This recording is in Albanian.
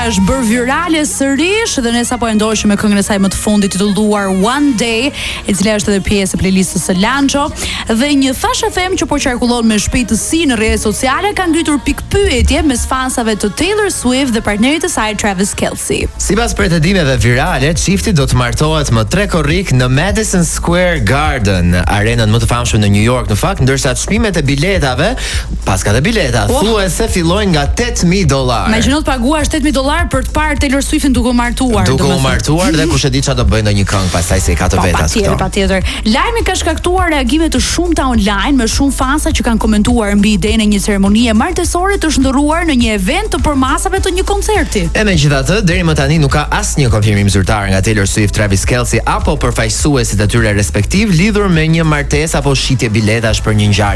është bërë virale sërish dhe ne sapo e ndoqëm me këngën e saj më të fundit titulluar One Day, e cila është edhe pjesë e playlistës së Lancho, dhe një Fashion Fem që po qarkullon me shpejtësi në rrjetet sociale ka ngritur pikpyetje mes fansave të Taylor Swift dhe partnerit të saj Travis Kelce. Sipas pretendimeve virale, çifti do të martohet më 3 korrik në Madison Square Garden, arenën më të famshme në New York në fakt, ndërsa çmimet e biletave, paska dhe bileta, thuajse fillojnë nga $8,000. Imagjino të paguash $8,000 për të parë Taylor Swiftin duke u martuar. Duke u martuar dhe kush e di çfarë do bëjë ndonjë këngë pastaj se i ka të vetas këto. Patjetër. Lajmi ka shkaktuar reagime të shumta online me shumë fansa që kanë komentuar mbi idenë e një ceremonie martesore të shndërruar në një event të përmasave të një koncerti. E megjithatë, deri më tani nuk ka asnjë konfirmim zyrtar nga Taylor Swift, Travis Kelce apo përfaqësuesit e tyre respektiv lidhur me një martesë apo shitje biletash për një ngjarje